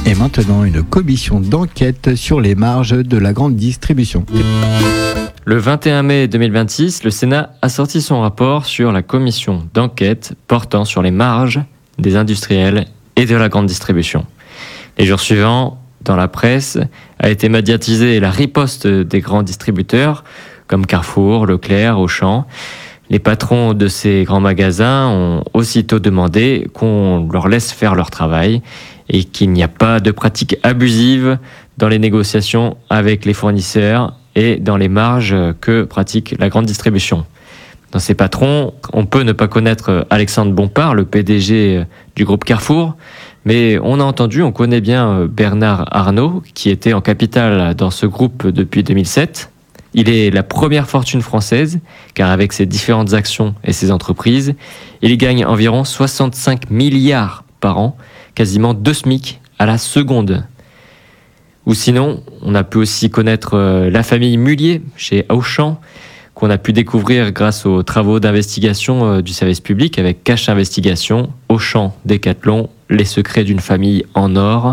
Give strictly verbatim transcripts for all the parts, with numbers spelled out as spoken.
Et maintenant, une commission d'enquête sur les marges de la grande distribution. Le vingt et un mai deux mille vingt-six, le Sénat a sorti son rapport sur la commission d'enquête portant sur les marges des industriels et de la grande distribution. Les jours suivants, dans la presse, a été médiatisée la riposte des grands distributeurs comme Carrefour, Leclerc, Auchan. Les patrons de ces grands magasins ont aussitôt demandé qu'on leur laisse faire leur travail et qu'il n'y a pas de pratiques abusives dans les négociations avec les fournisseurs et dans les marges que pratique la grande distribution. Dans ces patrons, on peut ne pas connaître Alexandre Bompard, le P D G du groupe Carrefour, mais on a entendu, on connaît bien Bernard Arnault, qui était en capital dans ce groupe depuis deux mille sept. Il est la première fortune française, car avec ses différentes actions et ses entreprises, il gagne environ soixante-cinq milliards par an, quasiment deux SMIC à la seconde. Ou sinon, on a pu aussi connaître la famille Mullier chez Auchan, qu'on a pu découvrir grâce aux travaux d'investigation du service public avec Cache Investigation, Auchan, Decathlon, les secrets d'une famille en or.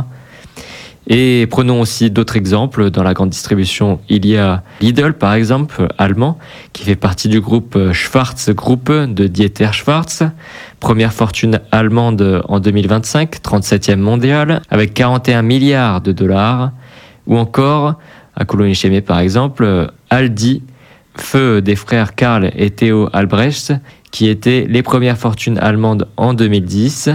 Et prenons aussi d'autres exemples. Dans la grande distribution, il y a Lidl, par exemple, allemand, qui fait partie du groupe Schwarz Group de Dieter Schwarz. Première fortune allemande en deux mille vingt-cinq, trente-septième mondiale, avec quarante et un milliards de dollars. Ou encore, à Coligny-Chemet, par exemple, Aldi, feu des frères Karl et Theo Albrecht, qui étaient les premières fortunes allemandes en deux mille dix.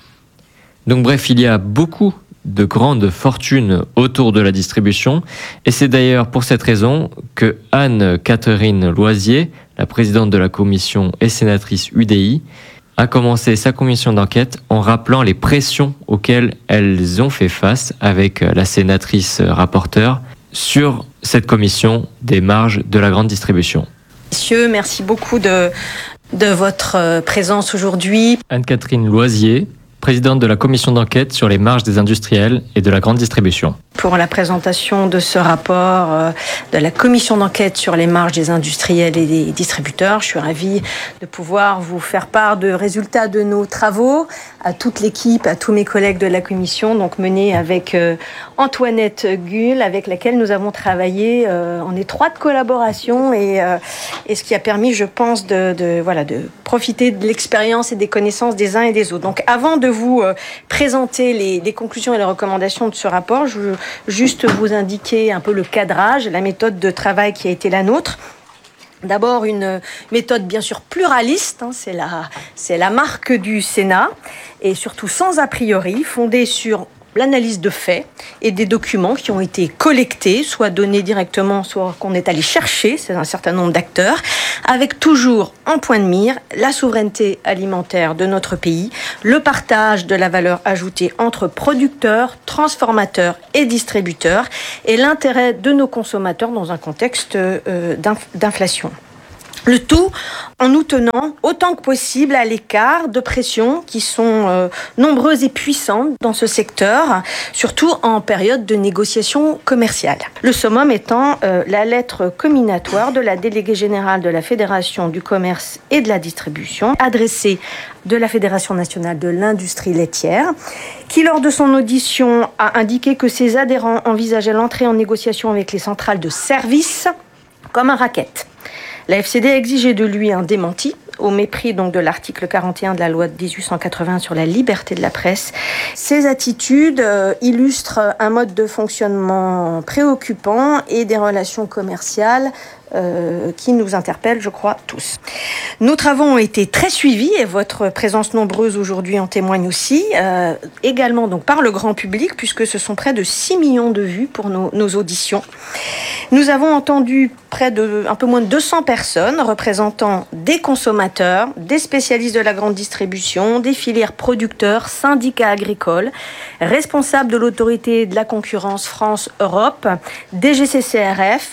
Donc bref, il y a beaucoup de grandes fortunes autour de la distribution. Et c'est d'ailleurs pour cette raison que Anne-Catherine Loisier, la présidente de la commission et sénatrice U D I, a commencé sa commission d'enquête en rappelant les pressions auxquelles elles ont fait face avec la sénatrice rapporteure sur cette commission des marges de la grande distribution. Messieurs, merci beaucoup de, de votre présence aujourd'hui. Anne-Catherine Loisier, présidente de la commission d'enquête sur les marges des industriels et de la grande distribution. Pour la présentation de ce rapport euh, de la commission d'enquête sur les marges des industriels et des distributeurs, je suis ravie de pouvoir vous faire part de résultats de nos travaux à toute l'équipe, à tous mes collègues de la commission, donc menée avec euh, Antoinette Gull, avec laquelle nous avons travaillé euh, en étroite collaboration et, euh, et ce qui a permis, je pense, de, de, voilà, de profiter de l'expérience et des connaissances des uns et des autres. Donc avant de vous euh, présenter les, les conclusions et les recommandations de ce rapport, je veux juste vous indiquer un peu le cadrage, la méthode de travail qui a été la nôtre. D'abord, une méthode bien sûr pluraliste, hein, c'est la, c'est la marque du Sénat, et surtout sans a priori, fondée sur l'analyse de faits et des documents qui ont été collectés, soit donnés directement, soit qu'on est allé chercher, c'est un certain nombre d'acteurs, avec toujours en point de mire la souveraineté alimentaire de notre pays, le partage de la valeur ajoutée entre producteurs, transformateurs et distributeurs, et l'intérêt de nos consommateurs dans un contexte euh, d'inf- d'inflation. Le tout en nous tenant autant que possible à l'écart de pressions qui sont euh, nombreuses et puissantes dans ce secteur, surtout en période de négociation commerciale. Le summum étant euh, la lettre comminatoire de la déléguée générale de la Fédération du commerce et de la distribution, adressée de la Fédération nationale de l'industrie laitière, qui lors de son audition a indiqué que ses adhérents envisageaient l'entrée en négociation avec les centrales de services comme un racket. La F C D a exigé de lui un démenti, au mépris donc de l'article quarante et un de la loi de dix-huit cent quatre-vingts sur la liberté de la presse. Ces attitudes euh, illustrent un mode de fonctionnement préoccupant et des relations commerciales Euh, qui nous interpelle, je crois, tous. Nos travaux ont été très suivis et votre présence nombreuse aujourd'hui en témoigne aussi, euh, également donc par le grand public, puisque ce sont près de six millions de vues pour nos, nos auditions. Nous avons entendu près de un peu moins de deux cents personnes représentant des consommateurs, des spécialistes de la grande distribution, des filières producteurs, syndicats agricoles, responsables de l'autorité de la concurrence France-Europe, D G C C R F,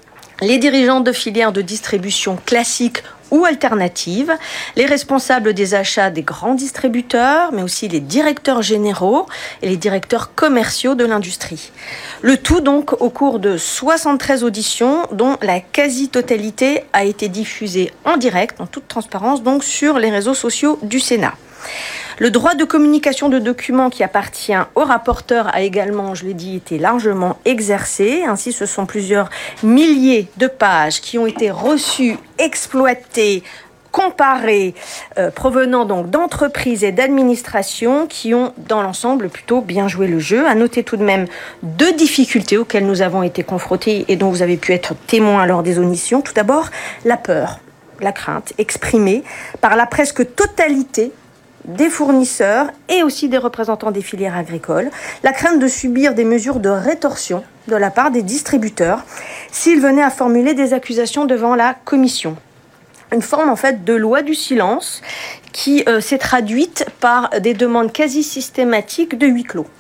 les dirigeants de filières de distribution classiques ou alternatives, les responsables des achats des grands distributeurs, mais aussi les directeurs généraux et les directeurs commerciaux de l'industrie. Le tout donc au cours de soixante-treize auditions, dont la quasi-totalité a été diffusée en direct, en toute transparence, donc sur les réseaux sociaux du Sénat. Le droit de communication de documents qui appartient au rapporteur a également, je l'ai dit, été largement exercé. Ainsi, ce sont plusieurs milliers de pages qui ont été reçues, exploitées, comparés euh, provenant donc d'entreprises et d'administrations qui ont dans l'ensemble plutôt bien joué le jeu. À noter tout de même deux difficultés auxquelles nous avons été confrontés et dont vous avez pu être témoins lors des auditions. Tout d'abord, la peur, la crainte exprimée par la presque totalité des fournisseurs et aussi des représentants des filières agricoles, la crainte de subir des mesures de rétorsion de la part des distributeurs s'ils venaient à formuler des accusations devant la commission. Une forme en fait de loi du silence qui euh, s'est traduite par des demandes quasi systématiques de huis clos.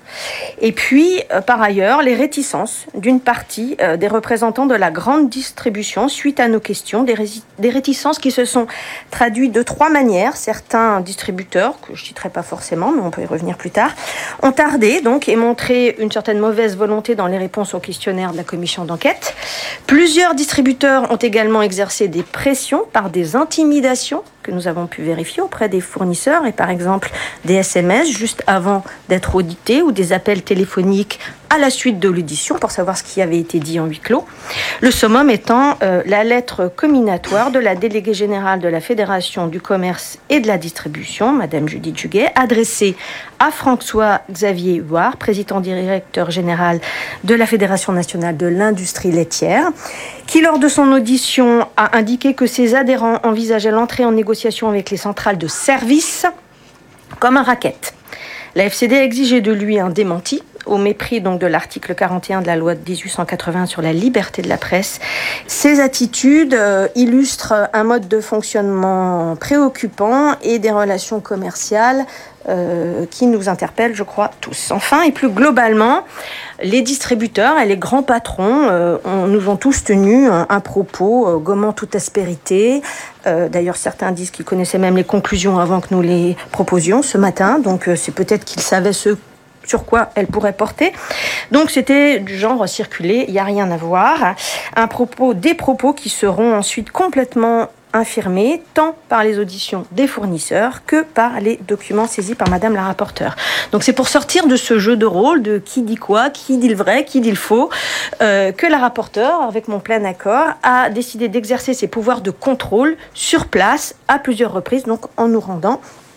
Et puis, euh, par ailleurs, les réticences d'une partie euh, des représentants de la grande distribution suite à nos questions, des, ré- des réticences qui se sont traduites de trois manières. Certains distributeurs, que je ne citerai pas forcément, mais on peut y revenir plus tard, ont tardé donc et montré une certaine mauvaise volonté dans les réponses aux questionnaires de la commission d'enquête. Plusieurs distributeurs ont également exercé des pressions par des intimidations que nous avons pu vérifier auprès des fournisseurs et par exemple des S M S juste avant d'être audités ou des appels téléphoniques à la suite de l'audition pour savoir ce qui avait été dit en huis clos. Le summum étant euh, la lettre comminatoire de la déléguée générale de la Fédération du commerce et de la distribution, Madame Judith Juguet, adressée à François-Xavier Huard, président directeur général de la Fédération nationale de l'industrie laitière, qui lors de son audition a indiqué que ses adhérents envisageaient l'entrée en négociation avec les centrales de service comme un racket. La F C D a exigé de lui un démenti, au mépris donc de l'article quarante et un de la loi de dix-huit cent quatre-vingts sur la liberté de la presse. Ces attitudes euh, illustrent un mode de fonctionnement préoccupant et des relations commerciales euh, qui nous interpellent, je crois, tous. Enfin, et plus globalement, les distributeurs et les grands patrons euh, on, nous ont tous tenu un, un propos euh, gommant toute aspérité. Euh, d'ailleurs, certains disent qu'ils connaissaient même les conclusions avant que nous les proposions ce matin. Donc, euh, c'est peut-être qu'ils savaient ce sur quoi elle pourrait porter. Donc c'était du genre circuler, il n'y a rien à voir. Un propos, des propos qui seront ensuite complètement infirmés, tant par les auditions des fournisseurs que par les documents saisis par Madame la rapporteure. Donc c'est pour sortir de ce jeu de rôle de qui dit quoi, qui dit le vrai, qui dit le faux, euh, que la rapporteure, avec mon plein accord, a décidé d'exercer ses pouvoirs de contrôle sur place à plusieurs reprises, donc en nous rendant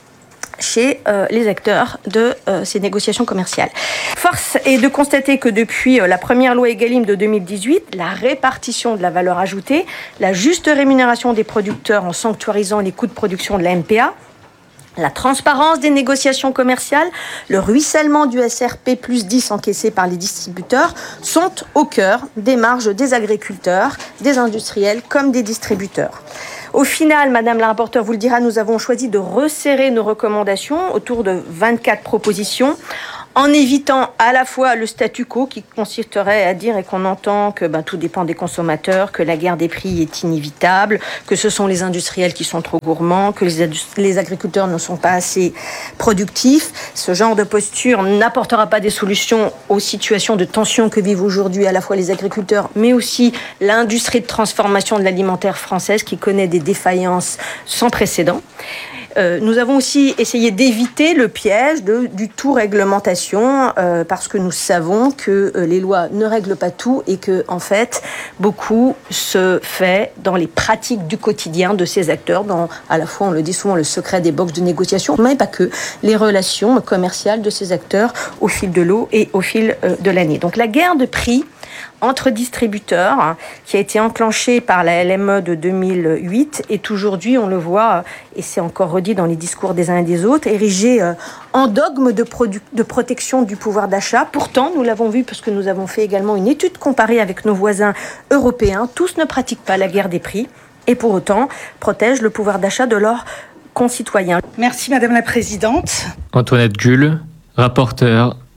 chez euh, les acteurs de euh, ces négociations commerciales. Force est de constater que depuis euh, la première loi Egalim de deux mille dix-huit, la répartition de la valeur ajoutée, la juste rémunération des producteurs en sanctuarisant les coûts de production de la M P A, la transparence des négociations commerciales, le ruissellement du S R P plus dix encaissé par les distributeurs sont au cœur des marges des agriculteurs, des industriels comme des distributeurs. Au final, Madame la rapporteure vous le dira, nous avons choisi de resserrer nos recommandations autour de vingt-quatre propositions en évitant à la fois le statu quo qui consisterait à dire et qu'on entend que ben, tout dépend des consommateurs, que la guerre des prix est inévitable, que ce sont les industriels qui sont trop gourmands, que les, les agriculteurs ne sont pas assez productifs. Ce genre de posture n'apportera pas des solutions aux situations de tension que vivent aujourd'hui à la fois les agriculteurs, mais aussi l'industrie de transformation de l'alimentaire française qui connaît des défaillances sans précédent. Euh, nous avons aussi essayé d'éviter le piège de, du tout réglementation euh, parce que nous savons que euh, les lois ne règlent pas tout et que en fait beaucoup se fait dans les pratiques du quotidien de ces acteurs, dans à la fois on le dit souvent le secret des boxes de négociation, mais pas que, les relations commerciales de ces acteurs au fil de l'eau et au fil euh, de l'année. Donc la guerre de prix entre distributeurs, hein, qui a été enclenchée par la L M E de deux mille huit, est aujourd'hui, on le voit, et c'est encore redit dans les discours des uns et des autres, érigée euh, en dogme de, produ- de protection du pouvoir d'achat. Pourtant, nous l'avons vu parce que nous avons fait également une étude comparée avec nos voisins européens, tous ne pratiquent pas la guerre des prix et pour autant protègent le pouvoir d'achat de leurs concitoyens. Merci Madame la Présidente. Antoinette Gull, rapporteure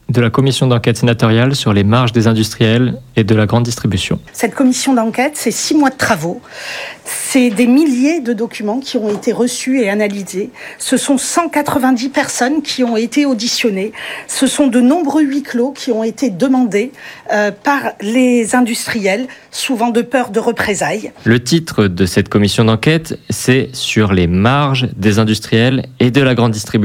de la commission d'enquête sénatoriale sur les marges des industriels et de la grande distribution. Cette commission d'enquête, c'est six mois de travaux. C'est des milliers de documents qui ont été reçus et analysés. Ce sont cent quatre-vingt-dix personnes qui ont été auditionnées. Ce sont de nombreux huis clos qui ont été demandés euh, par les industriels, souvent de peur de représailles. Le titre de cette commission d'enquête, c'est « Sur les marges des industriels et de la grande distribution ».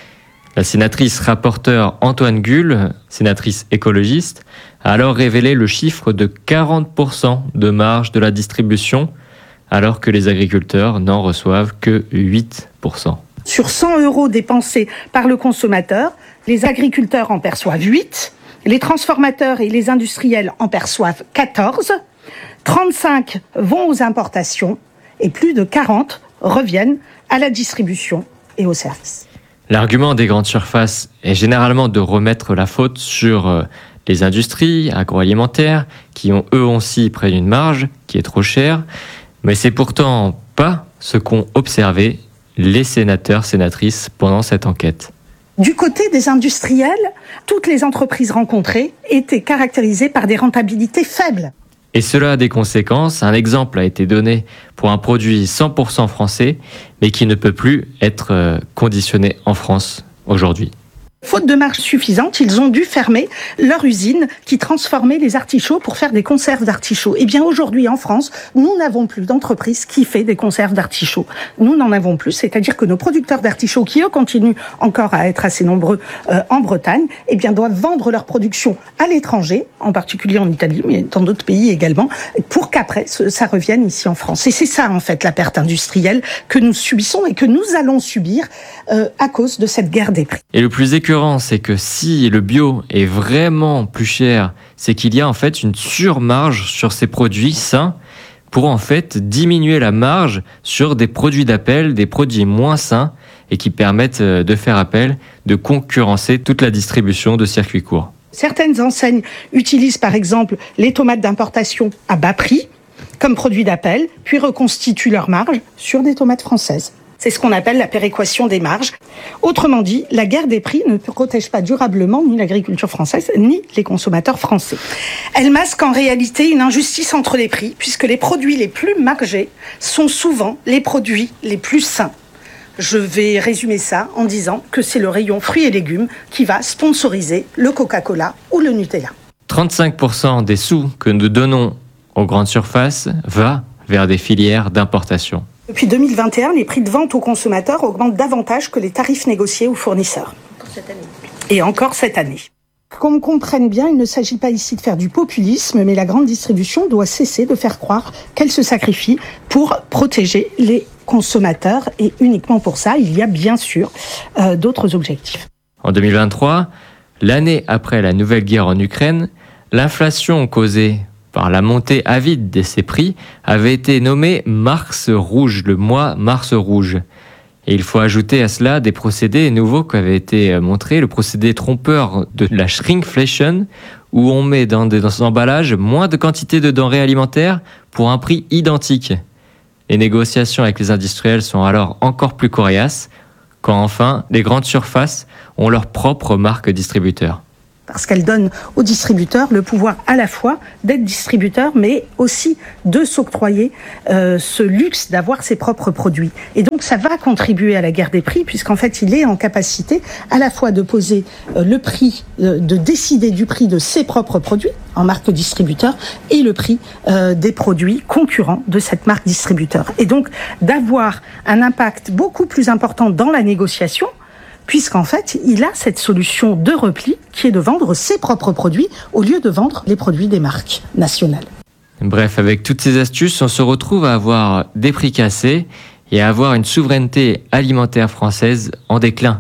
La sénatrice rapporteure Antoine Gull, sénatrice écologiste, a alors révélé le chiffre de quarante pour cent de marge de la distribution, alors que les agriculteurs n'en reçoivent que huit pour cent. Sur cent euros dépensés par le consommateur, les agriculteurs en perçoivent huit, les transformateurs et les industriels en perçoivent quatorze, trente-cinq vont aux importations et plus de quarante reviennent à la distribution et aux services. L'argument des grandes surfaces est généralement de remettre la faute sur les industries agroalimentaires qui ont eux aussi pris une marge qui est trop chère, mais c'est pourtant pas ce qu'ont observé les sénateurs, sénatrices pendant cette enquête. Du côté des industriels, toutes les entreprises rencontrées étaient caractérisées par des rentabilités faibles. Et cela a des conséquences. Un exemple a été donné pour un produit cent pour cent français, mais qui ne peut plus être conditionné en France aujourd'hui. Faute de marge suffisante, ils ont dû fermer leur usine qui transformait les artichauts pour faire des conserves d'artichauts. Eh bien, aujourd'hui, en France, nous n'avons plus d'entreprise qui fait des conserves d'artichauts. Nous n'en avons plus, c'est-à-dire que nos producteurs d'artichauts, qui eux continuent encore à être assez nombreux euh, en Bretagne, eh bien, doivent vendre leur production à l'étranger, en particulier en Italie, mais dans d'autres pays également, pour qu'après, ça revienne ici en France. Et c'est ça, en fait, la perte industrielle que nous subissons et que nous allons subir euh, à cause de cette guerre des prix. Et le plus écœurant, c'est que si le bio est vraiment plus cher, c'est qu'il y a en fait une surmarge sur ces produits sains pour en fait diminuer la marge sur des produits d'appel, des produits moins sains et qui permettent de faire appel, de concurrencer toute la distribution de circuits courts. Certaines enseignes utilisent par exemple les tomates d'importation à bas prix comme produit d'appel, puis reconstituent leur marge sur des tomates françaises. C'est ce qu'on appelle la péréquation des marges. Autrement dit, la guerre des prix ne protège pas durablement ni l'agriculture française, ni les consommateurs français. Elle masque en réalité une injustice entre les prix, puisque les produits les plus margés sont souvent les produits les plus sains. Je vais résumer ça en disant que c'est le rayon fruits et légumes qui va sponsoriser le Coca-Cola ou le Nutella. trente-cinq pour cent des sous que nous donnons aux grandes surfaces va vers des filières d'importation. Depuis deux mille vingt et un, les prix de vente aux consommateurs augmentent davantage que les tarifs négociés aux fournisseurs. Encore cette année. Et encore cette année. Qu'on comprenne bien, il ne s'agit pas ici de faire du populisme, mais la grande distribution doit cesser de faire croire qu'elle se sacrifie pour protéger les consommateurs. Et uniquement pour ça, il y a bien sûr euh, d'autres objectifs. En deux mille vingt-trois, l'année après la nouvelle guerre en Ukraine, l'inflation causée par la montée avide de ces prix, avait été nommé Mars Rouge, le mois Mars Rouge. Et il faut ajouter à cela des procédés nouveaux qui avaient été montrés, le procédé trompeur de la shrinkflation, où on met dans des, dans des emballages moins de quantité de denrées alimentaires pour un prix identique. Les négociations avec les industriels sont alors encore plus coriaces, quand enfin les grandes surfaces ont leur propre marque distributeur. Parce qu'elle donne aux distributeurs le pouvoir à la fois d'être distributeur, mais aussi de s'octroyer euh, ce luxe d'avoir ses propres produits. Et donc ça va contribuer à la guerre des prix, puisqu'en fait il est en capacité à la fois de poser euh, le prix, euh, de décider du prix de ses propres produits en marque distributeur et le prix euh, des produits concurrents de cette marque distributeur. Et donc d'avoir un impact beaucoup plus important dans la négociation, puisqu'en fait, il a cette solution de repli qui est de vendre ses propres produits au lieu de vendre les produits des marques nationales. Bref, avec toutes ces astuces, on se retrouve à avoir des prix cassés et à avoir une souveraineté alimentaire française en déclin.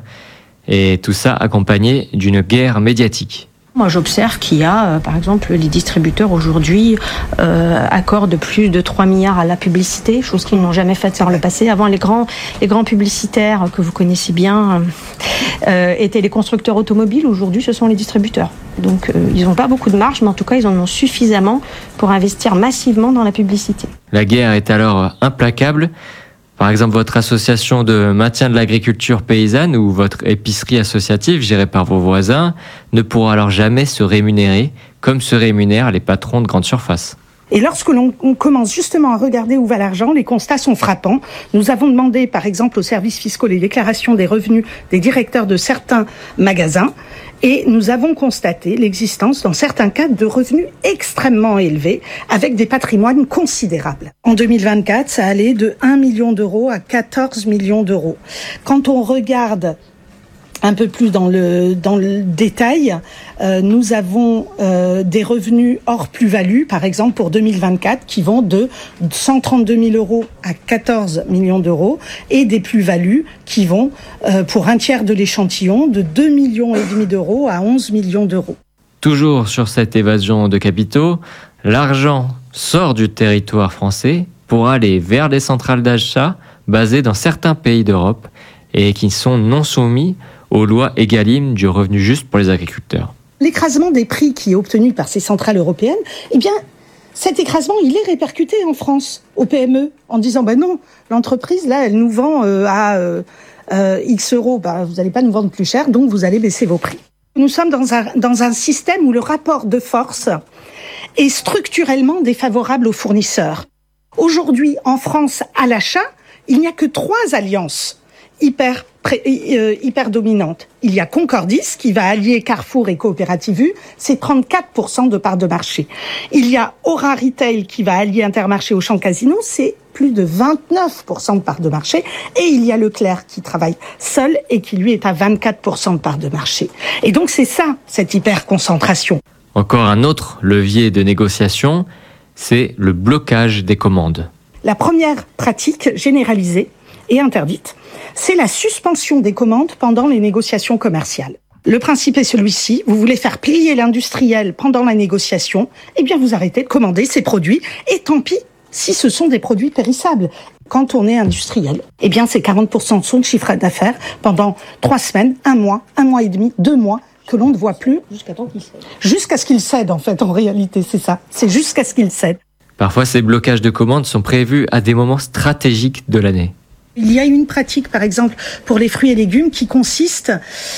Et tout ça accompagné d'une guerre médiatique. Moi, j'observe qu'il y a, euh, par exemple, les distributeurs aujourd'hui euh, accordent plus de trois milliards à la publicité, chose qu'ils n'ont jamais faite dans le passé. Avant, les grands, les grands publicitaires que vous connaissez bien euh, étaient les constructeurs automobiles. Aujourd'hui, ce sont les distributeurs. Donc, euh, ils n'ont pas beaucoup de marge, mais en tout cas, ils en ont suffisamment pour investir massivement dans la publicité. La guerre est alors implacable. Par exemple, votre association de maintien de l'agriculture paysanne ou votre épicerie associative gérée par vos voisins ne pourra alors jamais se rémunérer comme se rémunèrent les patrons de grandes surfaces. Et lorsque l'on on commence justement à regarder où va l'argent, les constats sont frappants. Nous avons demandé, par exemple, aux services fiscaux les déclarations des revenus des directeurs de certains magasins et nous avons constaté l'existence, dans certains cas, de revenus extrêmement élevés avec des patrimoines considérables. En deux mille vingt-quatre, ça allait de un million d'euros à quatorze millions d'euros. Quand on regarde un peu plus dans le dans le détail, euh, nous avons euh, des revenus hors plus-value, par exemple pour deux mille vingt-quatre, qui vont de cent trente-deux mille euros à quatorze millions d'euros, et des plus-values qui vont euh, pour un tiers de l'échantillon de deux millions et demi d'euros à onze millions d'euros. Toujours sur cette évasion de capitaux, l'argent sort du territoire français pour aller vers des centrales d'achat basées dans certains pays d'Europe et qui sont non soumis aux lois Egalim du revenu juste pour les agriculteurs. L'écrasement des prix qui est obtenu par ces centrales européennes, eh bien, cet écrasement, il est répercuté en France, aux P M E, en disant, ben non, l'entreprise, là, elle nous vend euh, à euh, euh, X euros, ben, vous n'allez pas nous vendre plus cher, donc vous allez baisser vos prix. Nous sommes dans un, dans un système où le rapport de force est structurellement défavorable aux fournisseurs. Aujourd'hui, en France, à l'achat, il n'y a que trois alliances hyper pré, euh, hyper dominante. Il y a Concordis qui va allier Carrefour et Coopérative U, c'est trente-quatre pour cent de part de marché. Il y a Aura Retail qui va allier Intermarché au Auchan Casino, c'est plus de vingt-neuf pour cent de part de marché. Et il y a Leclerc qui travaille seul et qui lui est à vingt-quatre pour cent de part de marché. Et donc c'est ça, cette hyper concentration. Encore un autre levier de négociation, c'est le blocage des commandes. La première pratique généralisée et interdite, c'est la suspension des commandes pendant les négociations commerciales. Le principe est celui-ci, vous voulez faire plier l'industriel pendant la négociation, eh bien vous arrêtez de commander ces produits, et tant pis si ce sont des produits périssables. Quand on est industriel, eh bien c'est quarante pour cent de son chiffre d'affaires pendant trois semaines, un mois, un mois et demi, deux mois, que l'on ne voit plus. Jusqu'à temps qu'il cède. Jusqu'à ce qu'il cède, en fait, en réalité, c'est ça. C'est jusqu'à ce qu'il cède. Parfois, ces blocages de commandes sont prévus à des moments stratégiques de l'année. Il y a une pratique, par exemple, pour les fruits et légumes qui consiste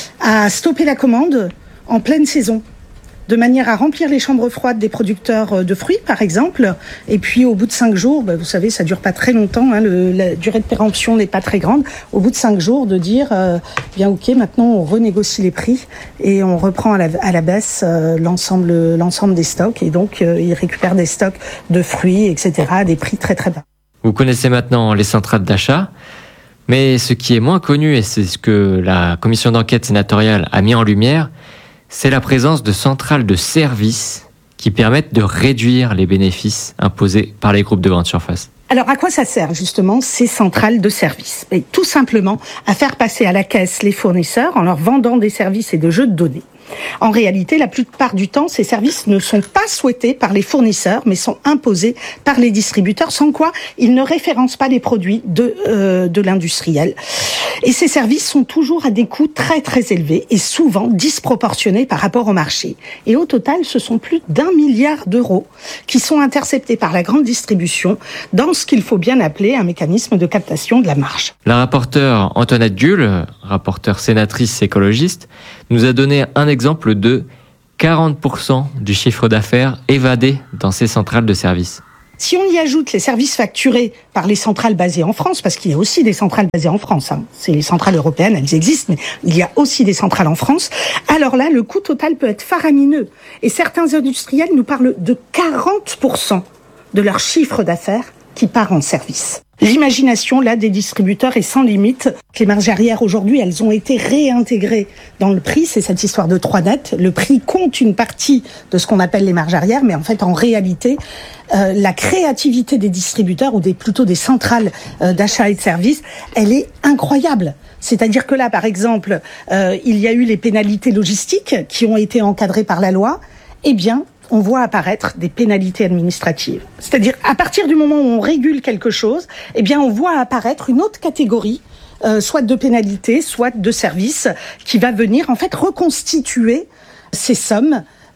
à stopper la commande en pleine saison, de manière à remplir les chambres froides des producteurs de fruits, par exemple. Et puis, au bout de cinq jours, bah, vous savez, ça dure pas très longtemps, hein, le, la durée de péremption n'est pas très grande. Au bout de cinq jours, de dire, euh, bien ok, maintenant on renégocie les prix et on reprend à la, à la baisse euh, l'ensemble, l'ensemble des stocks. Et donc, euh, ils récupèrent des stocks de fruits, et cetera, à des prix très très bas. Vous connaissez maintenant les centrales d'achat, mais ce qui est moins connu, et c'est ce que la commission d'enquête sénatoriale a mis en lumière, c'est la présence de centrales de services qui permettent de réduire les bénéfices imposés par les groupes de grande surface. Alors à quoi ça sert justement ces centrales de services ? Et tout simplement à faire passer à la caisse les fournisseurs en leur vendant des services et des jeux de données. En réalité, la plupart du temps, ces services ne sont pas souhaités par les fournisseurs, mais sont imposés par les distributeurs, sans quoi ils ne référencent pas les produits de, euh, de l'industriel. Et ces services sont toujours à des coûts très très élevés et souvent disproportionnés par rapport au marché. Et au total, ce sont plus d'un milliard d'euros qui sont interceptés par la grande distribution dans ce qu'il faut bien appeler un mécanisme de captation de la marge. La rapporteure Antoinette Gull, rapporteure sénatrice écologiste, nous a donné un exemple de quarante pour cent du chiffre d'affaires évadé dans ces centrales de services. Si on y ajoute les services facturés par les centrales basées en France, parce qu'il y a aussi des centrales basées en France, hein, c'est les centrales européennes, elles existent, mais il y a aussi des centrales en France, alors là, le coût total peut être faramineux. Et certains industriels nous parlent de quarante pour cent de leur chiffre d'affaires qui part en service. L'imagination, là, des distributeurs est sans limite. Les marges arrière, aujourd'hui, elles ont été réintégrées dans le prix. C'est cette histoire de trois nets. Le prix compte une partie de ce qu'on appelle les marges arrière, mais en fait, en réalité, euh, la créativité des distributeurs, ou des, plutôt des centrales euh, d'achat et de services, elle est incroyable. C'est-à-dire que là, par exemple, euh, il y a eu les pénalités logistiques qui ont été encadrées par la loi. Eh bien, on voit apparaître des pénalités administratives. C'est-à-dire, à partir du moment où on régule quelque chose, eh bien, on voit apparaître une autre catégorie, euh, soit de pénalités, soit de services, qui va venir, en fait, reconstituer ces sommes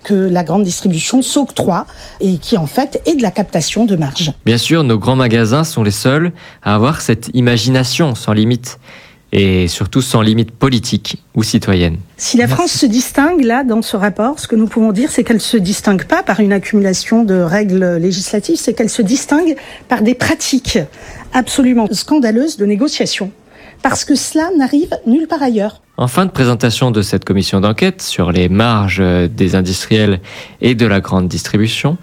que la grande distribution s'octroie et qui en fait est de la captation de marge. Bien sûr, nos grands magasins sont les seuls à avoir cette imagination sans limite et surtout sans limite politique ou citoyenne. Si la France se distingue là dans ce rapport, ce que nous pouvons dire, c'est qu'elle se distingue pas par une accumulation de règles législatives, c'est qu'elle se distingue par des pratiques absolument scandaleuses de négociation. Parce que cela n'arrive nulle part ailleurs. En fin de présentation de cette commission d'enquête sur les marges des industriels et de la grande distribution,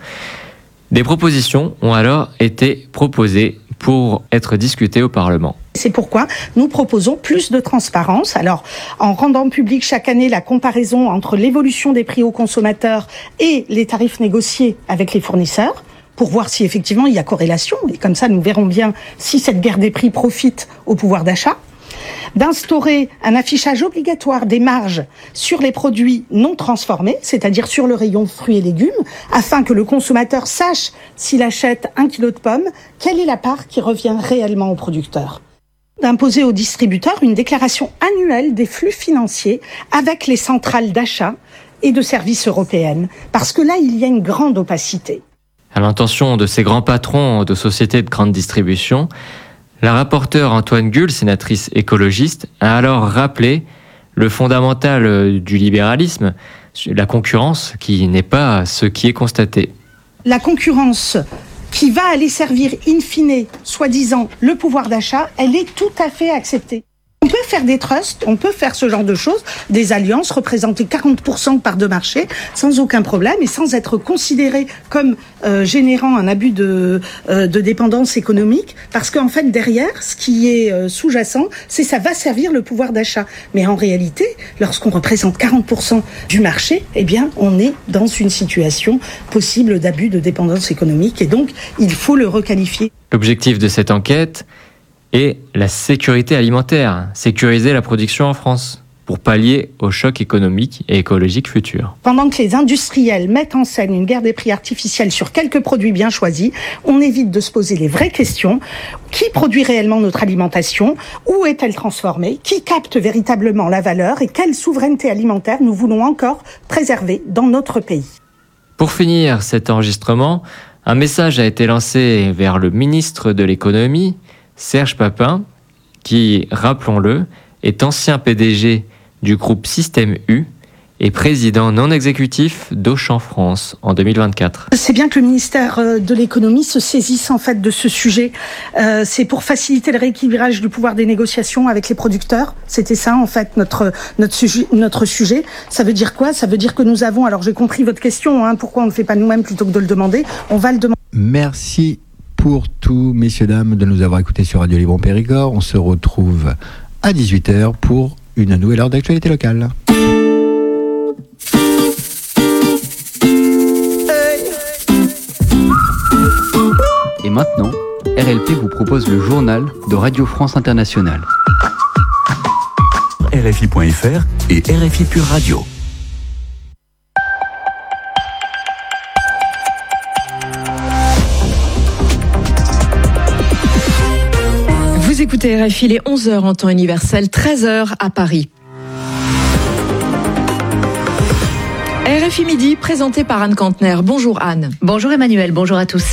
des propositions ont alors été proposées pour être discutées au Parlement. C'est pourquoi nous proposons plus de transparence. Alors, en rendant public chaque année la comparaison entre l'évolution des prix aux consommateurs et les tarifs négociés avec les fournisseurs, pour voir si effectivement il y a corrélation, et comme ça nous verrons bien si cette guerre des prix profite au pouvoir d'achat. D'instaurer un affichage obligatoire des marges sur les produits non transformés, c'est-à-dire sur le rayon fruits et légumes, afin que le consommateur sache s'il achète un kilo de pommes, quelle est la part qui revient réellement au producteur. D'imposer aux distributeurs une déclaration annuelle des flux financiers avec les centrales d'achat et de services européennes, parce que là, il y a une grande opacité. À l'intention de ces grands patrons de sociétés de grande distribution, la rapporteure Antoine Guhl, sénatrice écologiste, a alors rappelé le fondamental du libéralisme, la concurrence qui n'est pas ce qui est constaté. La concurrence qui va aller servir in fine, soi-disant, le pouvoir d'achat, elle est tout à fait acceptée. On peut faire des trusts, on peut faire ce genre de choses, des alliances, représenter quarante pour cent de parts de marché, sans aucun problème, et sans être considéré comme euh, générant un abus de, euh, de dépendance économique, parce qu'en fait, derrière, ce qui est euh, sous-jacent, c'est ça va servir le pouvoir d'achat. Mais en réalité, lorsqu'on représente quarante pour cent du marché, eh bien, on est dans une situation possible d'abus de dépendance économique, et donc, il faut le requalifier. L'objectif de cette enquête et la sécurité alimentaire, sécuriser la production en France pour pallier au choc économique et écologique futur. Pendant que les industriels mettent en scène une guerre des prix artificielle sur quelques produits bien choisis, on évite de se poser les vraies questions. Qui produit réellement notre alimentation? Où est-elle transformée? Qui capte véritablement la valeur? Et quelle souveraineté alimentaire nous voulons encore préserver dans notre pays? Pour finir cet enregistrement, un message a été lancé vers le ministre de l'économie, Serge Papin, qui, rappelons-le, est ancien P D G du groupe Système U et président non exécutif d'Auchan France en deux mille vingt-quatre. C'est bien que le ministère de l'économie se saisisse en fait de ce sujet. Euh, c'est pour faciliter le rééquilibrage du pouvoir des négociations avec les producteurs. C'était ça en fait notre notre sujet. Notre sujet. Ça veut dire quoi? Ça veut dire que nous avons. Alors j'ai compris votre question. Hein, pourquoi on ne le fait pas nous-mêmes plutôt que de le demander? On va le demander. Merci pour tout, messieurs, dames, de nous avoir écoutés sur Radio Libre Périgord. On se retrouve à dix-huit heures pour une nouvelle heure d'actualité locale. Et maintenant, R L P vous propose le journal de Radio France Internationale. R F I point F R et R F I Pure Radio. Vous écoutez R F I, il est onze heures en temps universel, treize heures à Paris. R F I Midi, présenté par Anne Kantner. Bonjour Anne. Bonjour Emmanuel, bonjour à tous.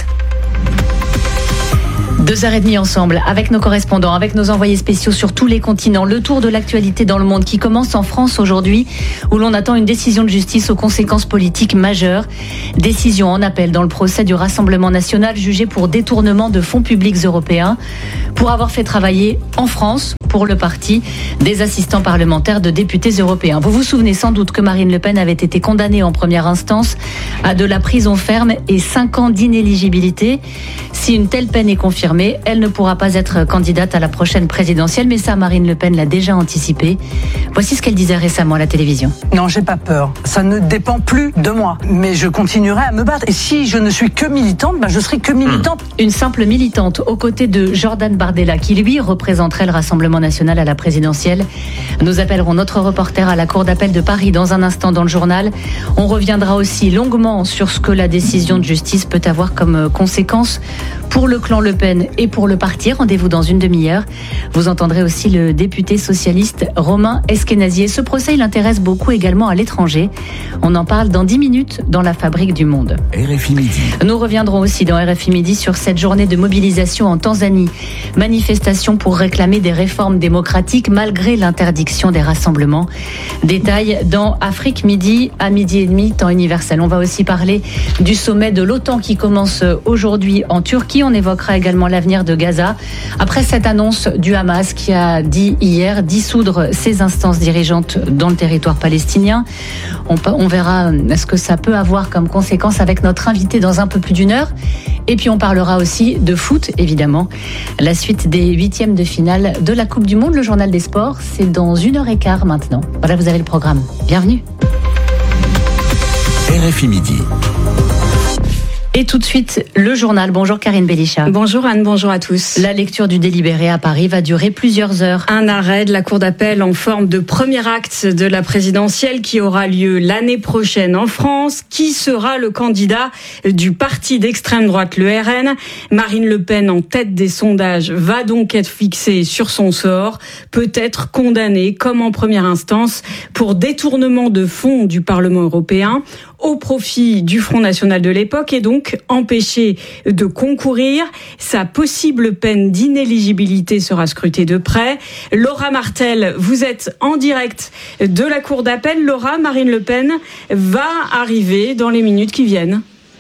Deux heures et demie ensemble, avec nos correspondants, avec nos envoyés spéciaux sur tous les continents. Le tour de l'actualité dans le monde qui commence en France aujourd'hui, où l'on attend une décision de justice aux conséquences politiques majeures. Décision en appel dans le procès du Rassemblement national jugé pour détournement de fonds publics européens, pour avoir fait travailler en France, pour le parti, des assistants parlementaires de députés européens. Vous vous souvenez sans doute que Marine Le Pen avait été condamnée en première instance à de la prison ferme et cinq ans d'inéligibilité. Si une telle peine est confirmée, elle ne pourra pas être candidate à la prochaine présidentielle, mais ça, Marine Le Pen l'a déjà anticipé. Voici ce qu'elle disait récemment à la télévision. Non, j'ai pas peur. Ça ne dépend plus de moi. Mais je continuerai à me battre. Et si je ne suis que militante, ben je serai que militante. Une simple militante aux côtés de Jordan Bardella, qui lui représenterait le Rassemblement national à la présidentielle. Nous appellerons notre reporter à la Cour d'appel de Paris dans un instant dans le journal. On reviendra aussi longuement sur ce que la décision de justice peut avoir comme conséquence pour le clan Le Pen et pour le parti. Rendez-vous dans une demi-heure. Vous entendrez aussi le député socialiste Romain Eskenazi. Ce procès, il intéresse beaucoup également à l'étranger. On en parle dans dix minutes dans la Fabrique du Monde. R F I Midi. Nous reviendrons aussi dans R F I Midi sur cette journée de mobilisation en Tanzanie. Manifestation pour réclamer des réformes démocratiques malgré l'interdiction des rassemblements. Détails dans Afrique Midi à midi et demi, temps universel. On va aussi parler du sommet de l'OTAN qui commence aujourd'hui en Turquie. On évoquera également l'avenir de Gaza. Après cette annonce du Hamas qui a dit hier dissoudre ses instances dirigeantes dans le territoire palestinien. On, on verra ce que ça peut avoir comme conséquence avec notre invité dans un peu plus d'une heure. Et puis on parlera aussi de foot, évidemment. La suite des huitièmes de finale de la Coupe du Monde, le journal des sports, c'est dans une heure et quart maintenant. Voilà, vous avez le programme. Bienvenue. R F I Midi. Et tout de suite, le journal. Bonjour Karine Bélichat. Bonjour Anne, bonjour à tous. La lecture du délibéré à Paris va durer plusieurs heures. Un arrêt de la Cour d'appel en forme de premier acte de la présidentielle qui aura lieu l'année prochaine en France. Qui sera le candidat du parti d'extrême droite, le R N ? Marine Le Pen, en tête des sondages, va donc être fixée sur son sort, peut être condamnée, comme en première instance, pour détournement de fonds du Parlement européen au profit du Front National de l'époque et donc empêchée de concourir. Sa possible peine d'inéligibilité sera scrutée de près. Laura Martel, vous êtes en direct de la Cour d'appel. Laura, Marine Le Pen va arriver dans les minutes qui viennent.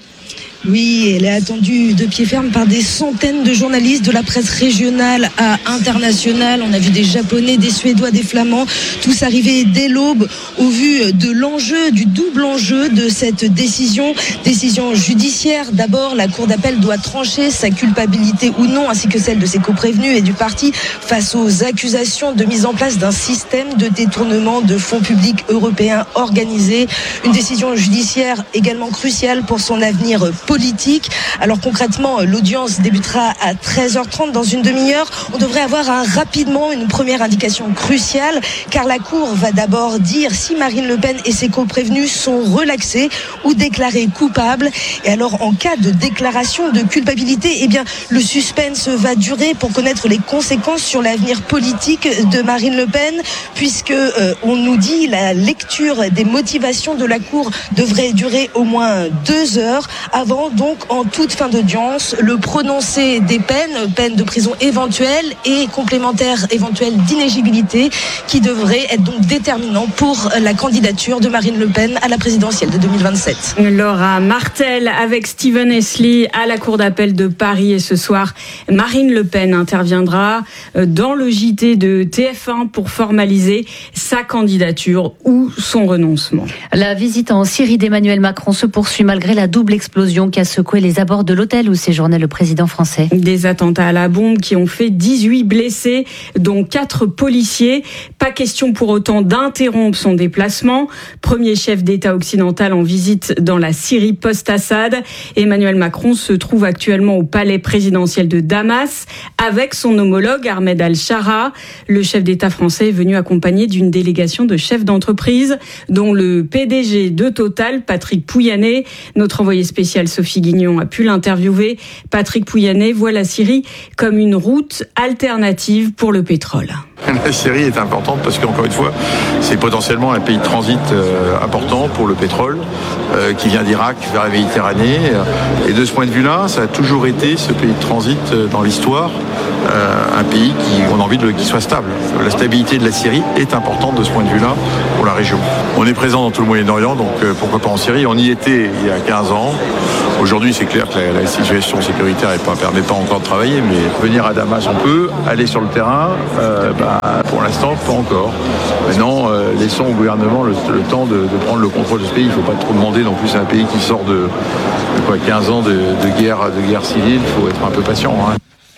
Oui, elle est attendue de pied ferme par des centaines de journalistes de la presse régionale à internationale. On a vu des Japonais, des Suédois, des Flamands, tous arriver dès l'aube au vu de l'enjeu, du double enjeu de cette décision. Décision judiciaire. D'abord, la Cour d'appel doit trancher sa culpabilité ou non, ainsi que celle de ses coprévenus et du parti face aux accusations de mise en place d'un système de détournement de fonds publics européens organisés. Une décision judiciaire également cruciale pour son avenir politique. Politique. Alors concrètement, l'audience débutera à treize heures trente dans une demi-heure. On devrait avoir un, rapidement une première indication cruciale, car la Cour va d'abord dire si Marine Le Pen et ses coprévenus sont relaxés ou déclarés coupables. Et alors, en cas de déclaration de culpabilité, eh bien, le suspense va durer pour connaître les conséquences sur l'avenir politique de Marine Le Pen, puisque euh, on nous dit la lecture des motivations de la Cour devrait durer au moins deux heures avant donc en toute fin d'audience le prononcé des peines, peines de prison éventuelles et complémentaires éventuelles d'inéligibilité qui devraient être donc déterminants pour la candidature de Marine Le Pen à la présidentielle de deux mille vingt-sept. Laura Martel avec Stephen Esli à la Cour d'appel de Paris et ce soir Marine Le Pen interviendra dans le J T de T F un pour formaliser sa candidature ou son renoncement. La visite en Syrie d'Emmanuel Macron se poursuit malgré la double explosion qui a secoué les abords de l'hôtel où séjournait le président français. Des attentats à la bombe qui ont fait dix-huit blessés, dont quatre policiers. Pas question pour autant d'interrompre son déplacement. Premier chef d'État occidental en visite dans la Syrie post-Assad. Emmanuel Macron se trouve actuellement au palais présidentiel de Damas avec son homologue Ahmed Al-Shara. Le chef d'État français est venu accompagné d'une délégation de chefs d'entreprise, dont le P D G de Total, Patrick Pouyanné. Notre envoyé spécial Sophie Guignon a pu l'interviewer. Patrick Pouyanné voit la Syrie comme une route alternative pour le pétrole. La Syrie est importante parce qu'encore une fois, c'est potentiellement un pays de transit euh, important pour le pétrole euh, qui vient d'Irak vers la Méditerranée. Et de ce point de vue-là, ça a toujours été ce pays de transit euh, dans l'histoire, euh, un pays qui on a envie de, qu'il soit stable. La stabilité de la Syrie est importante de ce point de vue-là pour la région. On est présent dans tout le Moyen-Orient, donc euh, pourquoi pas en Syrie. On y était il y a quinze ans. Aujourd'hui, c'est clair que la, la situation sécuritaire ne permet pas encore de travailler, mais venir à Damas, on peut. Aller sur le terrain, euh, bah, pour l'instant, pas encore. Maintenant, euh, laissons au gouvernement le, le temps de, de prendre le contrôle de ce pays. Il ne faut pas trop demander non plus à un pays qui sort de, de quoi, quinze ans de, de, guerre, de guerre civile. Il faut être un peu patient. Hein.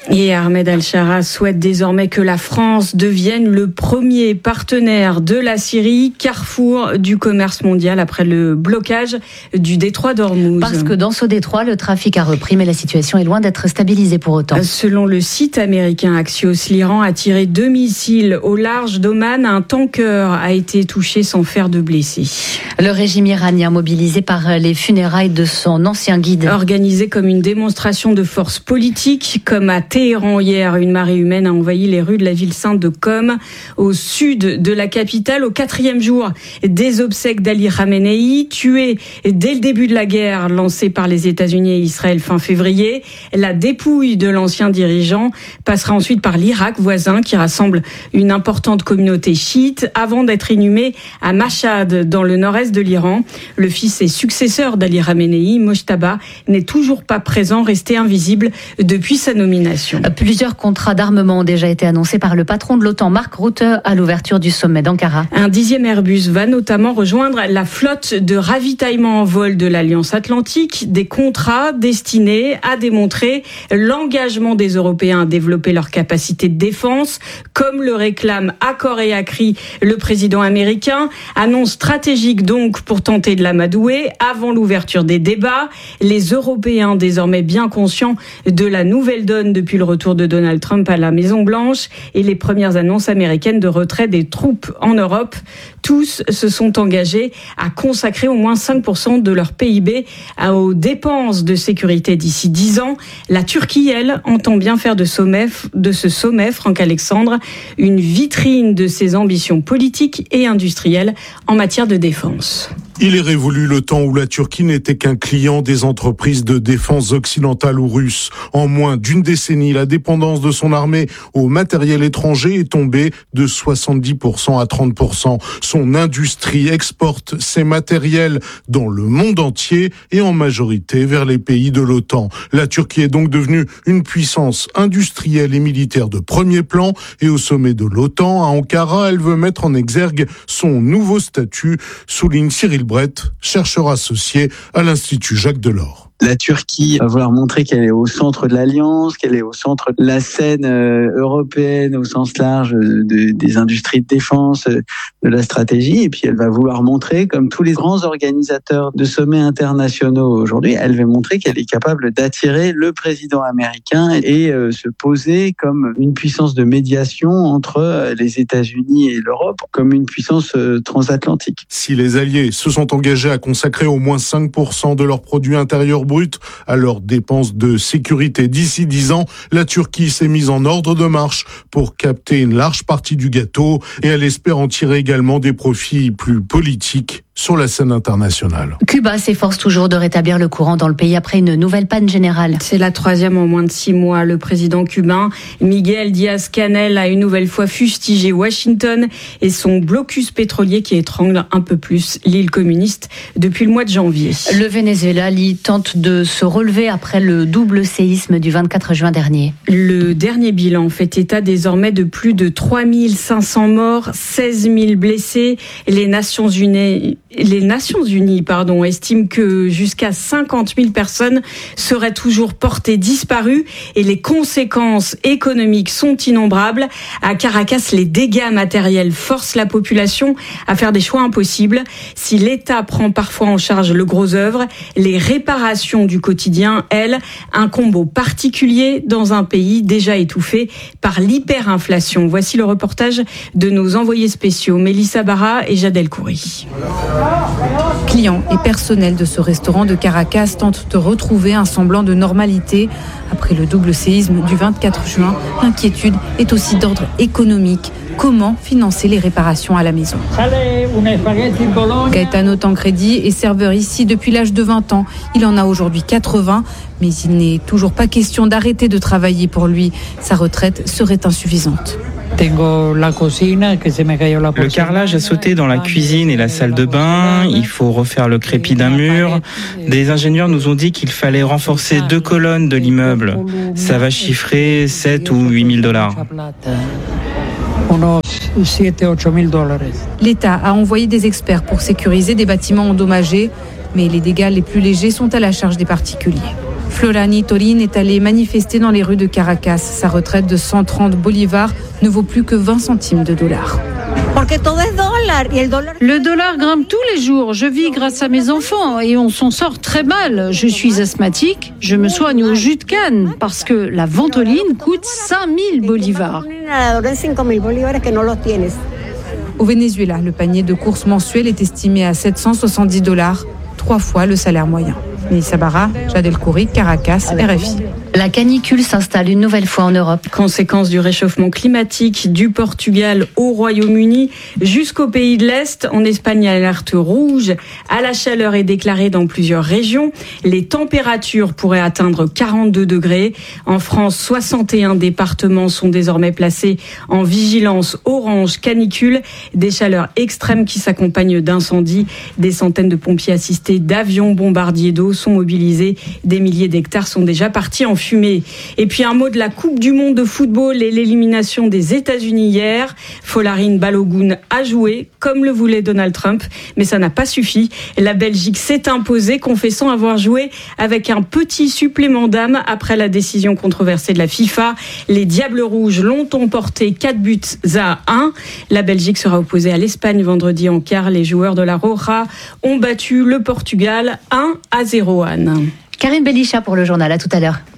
Et Ahmed Al-Shara souhaite désormais que la France devienne le premier partenaire de la Syrie, carrefour du commerce mondial après le blocage du détroit d'Ormuz. Parce que dans ce détroit, le trafic a repris, mais la situation est loin d'être stabilisée pour autant. Selon le site américain Axios, l'Iran a tiré deux missiles au large d'Oman. Un tanker a été touché sans faire de blessés. Le régime iranien mobilisé par les funérailles de son ancien guide. Organisé comme une démonstration de force politique, comme à Téhéran hier, une marée humaine a envahi les rues de la ville sainte de Qom, au sud de la capitale, au quatrième jour des obsèques d'Ali Khamenei, tué dès le début de la guerre lancée par les États-Unis et Israël fin février. La dépouille de l'ancien dirigeant passera ensuite par l'Irak voisin, qui rassemble une importante communauté chiite, avant d'être inhumé à Mashhad, dans le nord-est de l'Iran. Le fils et successeur d'Ali Khamenei, Mojtaba, n'est toujours pas présent, resté invisible depuis sa nomination. Plusieurs contrats d'armement ont déjà été annoncés par le patron de l'OTAN, Mark Rutte, à l'ouverture du sommet d'Ankara. Un dixième Airbus va notamment rejoindre la flotte de ravitaillement en vol de l'Alliance Atlantique, des contrats destinés à démontrer l'engagement des Européens à développer leur capacité de défense, comme le réclame à corps et à cri le président américain. Annonce stratégique donc pour tenter de l'amadouer avant l'ouverture des débats. Les Européens, désormais bien conscients de la nouvelle donne depuis le retour de Donald Trump à la Maison-Blanche et les premières annonces américaines de retrait des troupes en Europe, tous se sont engagés à consacrer au moins cinq pour cent de leur P I B aux dépenses de sécurité d'ici dix ans. La Turquie, elle, entend bien faire de, sommet, de ce sommet, Franck Alexandre, une vitrine de ses ambitions politiques et industrielles en matière de défense. Il est révolu le temps où la Turquie n'était qu'un client des entreprises de défense occidentales ou russes. En moins d'une décennie, la dépendance de son armée au matériel étranger est tombée de soixante-dix pour cent à trente pour cent. Son industrie exporte ses matériels dans le monde entier et en majorité vers les pays de l'OTAN. La Turquie est donc devenue une puissance industrielle et militaire de premier plan et au sommet de l'OTAN, à Ankara, elle veut mettre en exergue son nouveau statut, souligne Cyril Brett, chercheur associé à l'Institut Jacques Delors. La Turquie va vouloir montrer qu'elle est au centre de l'Alliance, qu'elle est au centre de la scène euh, européenne au sens large de, des industries de défense, de la stratégie. Et puis elle va vouloir montrer, comme tous les grands organisateurs de sommets internationaux aujourd'hui, elle va montrer qu'elle est capable d'attirer le président américain et euh, se poser comme une puissance de médiation entre les États-Unis et l'Europe, comme une puissance euh, transatlantique. Si les alliés se sont engagés à consacrer au moins cinq pour cent de leur produit intérieur brut à leurs dépenses de sécurité d'ici dix ans, la Turquie s'est mise en ordre de marche pour capter une large partie du gâteau et elle espère en tirer également des profits plus politiques sur la scène internationale. Cuba s'efforce toujours de rétablir le courant dans le pays après une nouvelle panne générale. C'est la troisième en moins de six mois. Le président cubain Miguel Díaz-Canel a une nouvelle fois fustigé Washington et son blocus pétrolier qui étrangle un peu plus l'île communiste depuis le mois de janvier. Le Venezuela, lui, tente de se relever après le double séisme du vingt-quatre juin dernier. Le dernier bilan fait état désormais de plus de trois mille cinq cents morts, seize mille blessés. Les Nations Unies Les Nations Unies pardon, estiment que jusqu'à cinquante mille personnes seraient toujours portées disparues et les conséquences économiques sont innombrables. À Caracas, les dégâts matériels forcent la population à faire des choix impossibles. Si l'État prend parfois en charge le gros œuvre, les réparations du quotidien, elles, incombent aux particuliers dans un pays déjà étouffé par l'hyperinflation. Voici le reportage de nos envoyés spéciaux Mélissa Barra et Jadel Khoury. Clients et personnel de ce restaurant de Caracas tentent de retrouver un semblant de normalité. Après le double séisme du vingt-quatre juin, l'inquiétude est aussi d'ordre économique. Comment financer les réparations à la maison? Gaetano Tancredi est serveur ici depuis l'âge de vingt ans. Il en a aujourd'hui quatre-vingts, mais il n'est toujours pas question d'arrêter de travailler pour lui. Sa retraite serait insuffisante. Le carrelage a sauté dans la cuisine et la salle de bain. Il faut refaire le crépi d'un mur. Des ingénieurs nous ont dit qu'il fallait renforcer deux colonnes de l'immeuble. Ça va chiffrer sept ou huit mille dollars. L'État a envoyé des experts pour sécuriser des bâtiments endommagés, mais les dégâts les plus légers sont à la charge des particuliers. Florani Torin est allé manifester dans les rues de Caracas. Sa retraite de cent trente bolivars ne vaut plus que vingt centimes de dollars. Le dollar grimpe tous les jours. Je vis grâce à mes enfants et on s'en sort très mal. Je suis asthmatique. Je me soigne au jus de canne parce que la ventoline coûte cinq mille bolivars. Au Venezuela, le panier de courses mensuel est estimé à sept cent soixante-dix dollars, trois fois le salaire moyen. Mélissa Barra, Jad El Khoury, Caracas, R F I. La canicule s'installe une nouvelle fois en Europe. Conséquence du réchauffement climatique du Portugal au Royaume-Uni jusqu'au pays de l'Est. En Espagne, alerte rouge à la chaleur est déclarée dans plusieurs régions. Les températures pourraient atteindre quarante-deux degrés. En France, soixante et un départements sont désormais placés en vigilance orange canicule. Des chaleurs extrêmes qui s'accompagnent d'incendies. Des centaines de pompiers assistés d'avions bombardiers d'eau sont mobilisés. Des milliers d'hectares sont déjà partis en fumée. Et puis un mot de la Coupe du monde de football et l'élimination des États-Unis hier. Folarin Balogun a joué comme le voulait Donald Trump, mais ça n'a pas suffi. La Belgique s'est imposée, confessant avoir joué avec un petit supplément d'âme après la décision controversée de la FIFA. Les Diables Rouges l'ont emporté quatre buts à un. La Belgique sera opposée à l'Espagne vendredi en quart. Les joueurs de la Roja ont battu le Portugal un à zéro. Anne. Karine Belichat pour le journal. À tout à l'heure.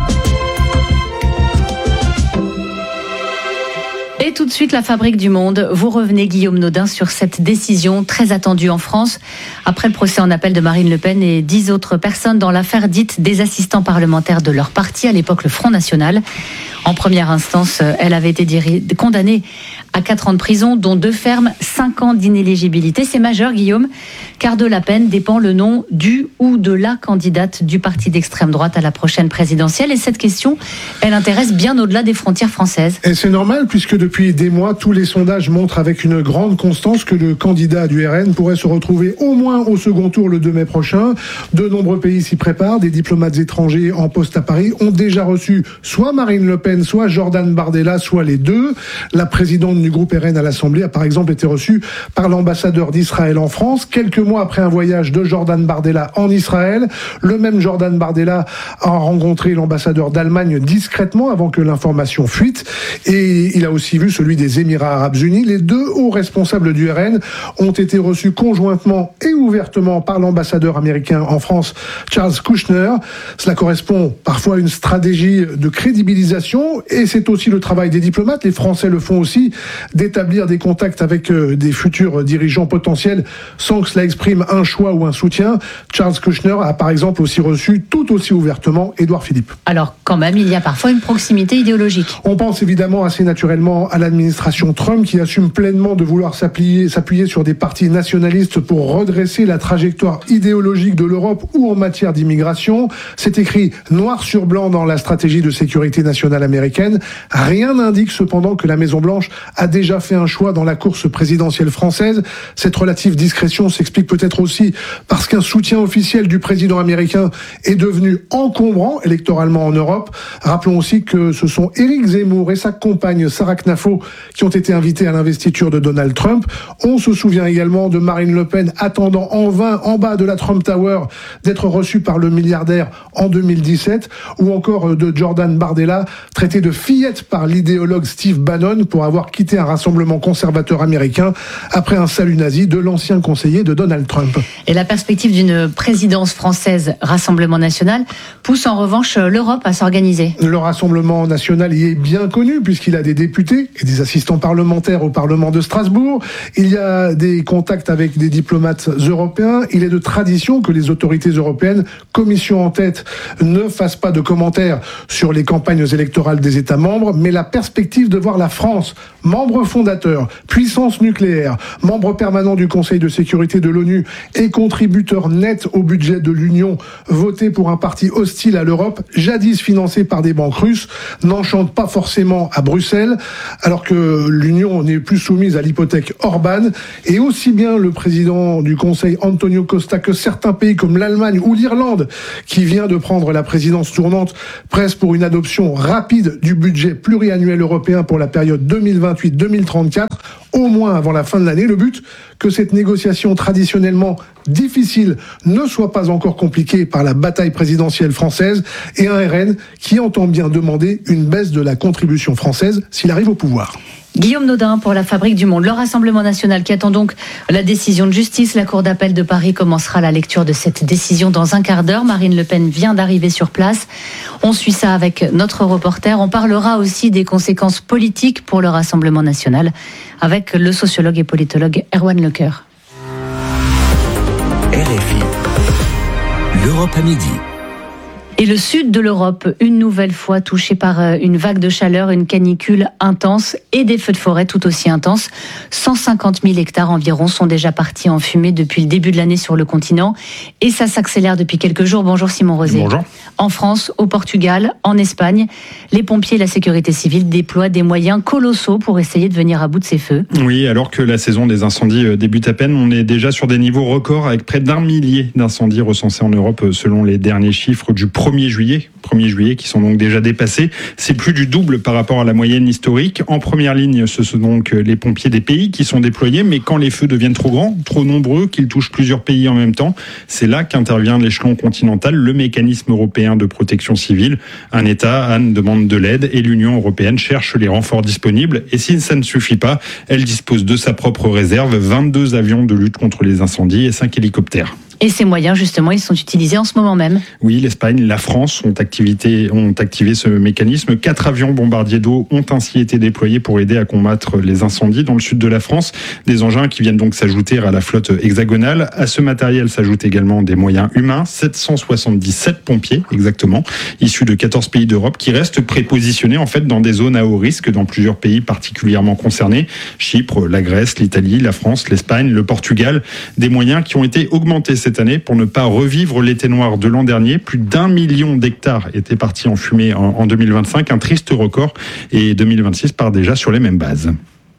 Et tout de suite, la Fabrique du Monde. Vous revenez, Guillaume Nodin, sur cette décision très attendue en France après le procès en appel de Marine Le Pen et dix autres personnes dans l'affaire dite des assistants parlementaires de leur parti, à l'époque le Front National. En première instance, elle avait été condamnée à quatre ans de prison, dont deux fermes, cinq ans d'inéligibilité. C'est majeur, Guillaume, car de la peine dépend le nom du ou de la candidate du parti d'extrême droite à la prochaine présidentielle. Et cette question, elle intéresse bien au-delà des frontières françaises. Et c'est normal, puisque depuis des mois, tous les sondages montrent avec une grande constance que le candidat du R N pourrait se retrouver au moins au second tour le deux mai prochain. De nombreux pays s'y préparent. Des diplomates étrangers en poste à Paris ont déjà reçu soit Marine Le Pen, soit Jordan Bardella, soit les deux. La présidente du groupe R N à l'Assemblée a par exemple été reçue par l'ambassadeur d'Israël en France. Quelques mois après un voyage de Jordan Bardella en Israël, le même Jordan Bardella a rencontré l'ambassadeur d'Allemagne discrètement avant que l'information fuite. Et il a aussi vu celui des Émirats Arabes Unis. Les deux hauts responsables du R N ont été reçus conjointement et ouvertement par l'ambassadeur américain en France, Charles Kushner. Cela correspond parfois à une stratégie de crédibilisation et c'est aussi le travail des diplomates. Les Français le font aussi, d'établir des contacts avec des futurs dirigeants potentiels sans que cela exprime un choix ou un soutien. Charles Kushner a par exemple aussi reçu tout aussi ouvertement Édouard Philippe. Alors quand même, il y a parfois une proximité idéologique. On pense évidemment assez naturellement à l'administration Trump qui assume pleinement de vouloir s'appuyer, s'appuyer sur des partis nationalistes pour redresser la trajectoire idéologique de l'Europe ou en matière d'immigration. C'est écrit noir sur blanc dans la stratégie de sécurité nationale américaine. Rien n'indique cependant que la Maison-Blanche a déjà fait un choix dans la course présidentielle française. Cette relative discrétion s'explique peut-être aussi parce qu'un soutien officiel du président américain est devenu encombrant électoralement en Europe. Rappelons aussi que ce sont Éric Zemmour et sa compagne Sarah Knafo qui ont été invités à l'investiture de Donald Trump. On se souvient également de Marine Le Pen attendant en vain en bas de la Trump Tower d'être reçue par le milliardaire en deux mille dix-sept, ou encore de Jordan Bardella traité de fillette par l'idéologue Steve Bannon pour avoir quitté un rassemblement conservateur américain après un salut nazi de l'ancien conseiller de Donald Trump. Et la perspective d'une présidence française Rassemblement National pousse en revanche l'Europe à s'organiser. Le Rassemblement National y est bien connu puisqu'il a des députés et des assistants parlementaires au Parlement de Strasbourg. Il y a des contacts avec des diplomates européens. Il est de tradition que les autorités européennes, Commission en tête, ne fassent pas de commentaires sur les campagnes électorales des États membres, mais la perspective de voir la France, membre fondateur, puissance nucléaire, membre permanent du Conseil de sécurité de l'ONU et contributeur net au budget de l'Union, voter pour un parti hostile à l'Europe, jadis financé par des banques russes, n'enchante pas forcément à Bruxelles, alors que l'Union n'est plus soumise à l'hypothèque Orban. Et aussi bien le président du Conseil, Antonio Costa, que certains pays comme l'Allemagne ou l'Irlande, qui vient de prendre la présidence tournante, pressent pour une adoption rapide du budget pluriannuel européen pour la période deux mille vingt-huit deux mille trente-quatre, au moins avant la fin de l'année. Le but, que cette négociation traditionnellement difficile ne soit pas encore compliquée par la bataille présidentielle française et un R N qui entend bien demander une baisse de la contribution française s'il arrive au pouvoir. Guillaume Nodin pour la Fabrique du Monde. Le Rassemblement national qui attend donc la décision de justice. La Cour d'appel de Paris commencera la lecture de cette décision dans un quart d'heure. Marine Le Pen vient d'arriver sur place. On suit ça avec notre reporter. On parlera aussi des conséquences politiques pour le Rassemblement national avec le sociologue et politologue Erwan Lecoeur. R F I, l'Europe à midi. Et le sud de l'Europe, une nouvelle fois touché par une vague de chaleur, une canicule intense et des feux de forêt tout aussi intenses. cent cinquante mille hectares environ sont déjà partis en fumée depuis le début de l'année sur le continent. Et ça s'accélère depuis quelques jours. Bonjour Simon Rosé. Bonjour. En France, au Portugal, en Espagne, les pompiers et la sécurité civile déploient des moyens colossaux pour essayer de venir à bout de ces feux. Oui, alors que la saison des incendies débute à peine, on est déjà sur des niveaux records avec près d'un millier d'incendies recensés en Europe selon les derniers chiffres du premier juillet, premier juillet qui sont donc déjà dépassés. C'est plus du double par rapport à la moyenne historique. En première ligne, ce sont donc les pompiers des pays qui sont déployés, mais quand les feux deviennent trop grands, trop nombreux, qu'ils touchent plusieurs pays en même temps, c'est là qu'intervient l'échelon continental, le mécanisme européen de protection civile. Un État, Anne, demande de l'aide et l'Union européenne cherche les renforts disponibles. Et si ça ne suffit pas, elle dispose de sa propre réserve, vingt-deux avions de lutte contre les incendies et cinq hélicoptères. Et ces moyens, justement, ils sont utilisés en ce moment même. Oui, l'Espagne, la France ont, activité, ont activé ce mécanisme. Quatre avions bombardiers d'eau ont ainsi été déployés pour aider à combattre les incendies dans le sud de la France. Des engins qui viennent donc s'ajouter à la flotte hexagonale. À ce matériel s'ajoutent également des moyens humains, sept cent soixante-dix-sept pompiers exactement, issus de quatorze pays d'Europe qui restent prépositionnés en fait dans des zones à haut risque dans plusieurs pays particulièrement concernés. Chypre, la Grèce, l'Italie, la France, l'Espagne, le Portugal. Des moyens qui ont été augmentés cette année pour ne pas revivre l'été noir de l'an dernier. Plus d'un million d'hectares étaient partis en fumée en, en deux mille vingt-cinq, un triste record, et deux mille vingt-six part déjà sur les mêmes bases.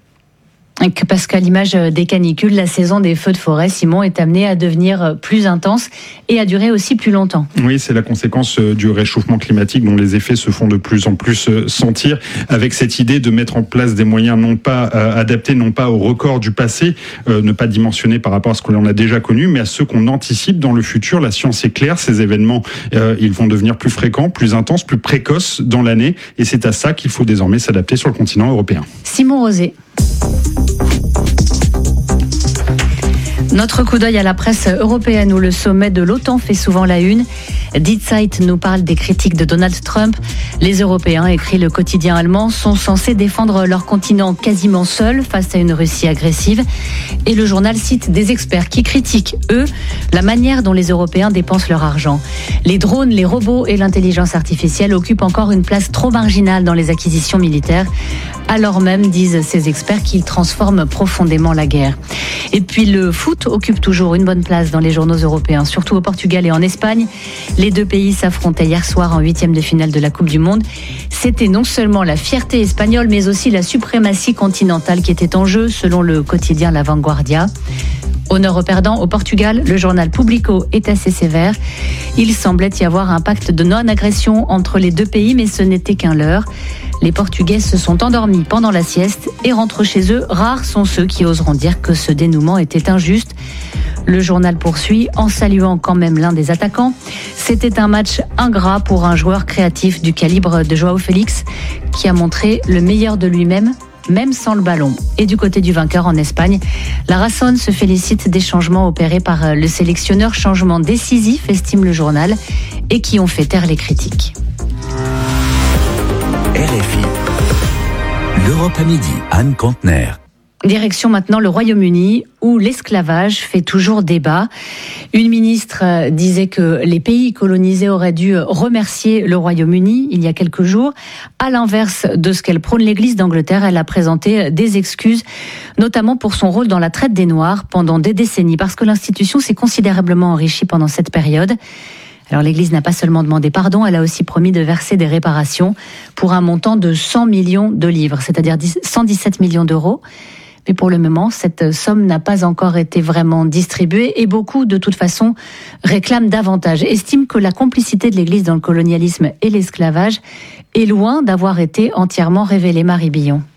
Parce qu'à l'image des canicules, la saison des feux de forêt, Simon, est amenée à devenir plus intense et à durer aussi plus longtemps. Oui, c'est la conséquence du réchauffement climatique dont les effets se font de plus en plus sentir, avec cette idée de mettre en place des moyens non pas adaptés, non pas au record du passé, euh, ne pas dimensionner par rapport à ce que l'on a déjà connu, mais à ceux qu'on anticipe dans le futur. La science est claire, ces événements, euh, ils vont devenir plus fréquents, plus intenses, plus précoces dans l'année, et c'est à ça qu'il faut désormais s'adapter sur le continent européen. Simon Rosé. Notre coup d'œil à la presse européenne où le sommet de l'OTAN fait souvent la une. Die Zeit nous parle des critiques de Donald Trump. Les Européens, écrit le quotidien allemand, sont censés défendre leur continent quasiment seuls face à une Russie agressive. Et le journal cite des experts qui critiquent, eux, la manière dont les Européens dépensent leur argent. Les drones, les robots et l'intelligence artificielle occupent encore une place trop marginale dans les acquisitions militaires, alors même, disent ces experts, qu'ils transforment profondément la guerre. Et puis le foot occupe toujours une bonne place dans les journaux européens, surtout au Portugal et en Espagne. Les deux pays s'affrontaient hier soir en huitième de finale de la Coupe du Monde. C'était non seulement la fierté espagnole, mais aussi la suprématie continentale qui était en jeu, selon le quotidien La Vanguardia. Honneur aux perdants, au Portugal, le journal Público est assez sévère. Il semblait y avoir un pacte de non-agression entre les deux pays, mais ce n'était qu'un leurre. Les Portugais se sont endormis pendant la sieste et rentrent chez eux. Rares sont ceux qui oseront dire que ce dénouement était injuste. Le journal poursuit en saluant quand même l'un des attaquants. C'était un match ingrat pour un joueur créatif du calibre de João Félix qui a montré le meilleur de lui-même, même sans le ballon. Et du côté du vainqueur en Espagne, la Razón se félicite des changements opérés par le sélectionneur, changements décisifs, estime le journal, et qui ont fait taire les critiques. R F I, l'Europe à midi, Anne Contener. Direction maintenant le Royaume-Uni, où l'esclavage fait toujours débat. Une ministre disait que les pays colonisés auraient dû remercier le Royaume-Uni il y a quelques jours. À l'inverse de ce qu'elle prône, l'Église d'Angleterre, elle a présenté des excuses, notamment pour son rôle dans la traite des Noirs pendant des décennies, parce que l'institution s'est considérablement enrichie pendant cette période. Alors l'Église n'a pas seulement demandé pardon, elle a aussi promis de verser des réparations pour un montant de cent millions de livres, c'est-à-dire cent dix-sept millions d'euros. Mais pour le moment, cette somme n'a pas encore été vraiment distribuée et beaucoup, de toute façon, réclament davantage. Estiment que la complicité de l'Église dans le colonialisme et l'esclavage est loin d'avoir été entièrement révélée. Marie Billon.